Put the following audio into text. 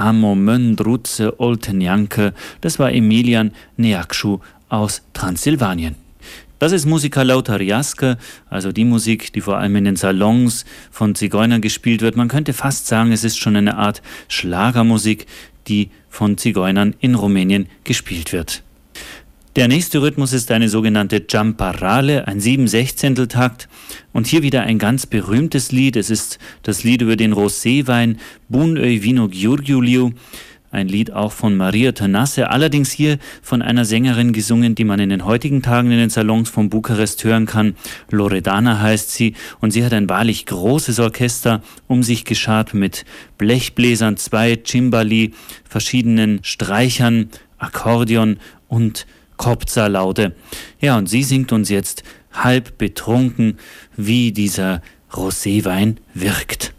Amo Möndruze Oltenjanke, das war Emilian Neakshu aus Transsilvanien. Das ist Musica Lautariasca, also die Musik, die vor allem in den Salons von Zigeunern gespielt wird. Man könnte fast sagen, es ist schon eine Art Schlagermusik, die von Zigeunern in Rumänien gespielt wird. Der nächste Rhythmus ist eine sogenannte Jamparale, ein 7/16-Takt. Und hier wieder ein ganz berühmtes Lied. Es ist das Lied über den Roséwein, Bun Öi Vino Giurgiuliu. Ein Lied auch von Maria Tănase, allerdings hier von einer Sängerin gesungen, die man in den heutigen Tagen in den Salons von Bukarest hören kann. Loredana heißt sie und sie hat ein wahrlich großes Orchester um sich geschart mit Blechbläsern, 2 Cimbali, verschiedenen Streichern, Akkordeon und Kobza-Laute. Ja, und sie singt uns jetzt halb betrunken, wie dieser Roséwein wirkt.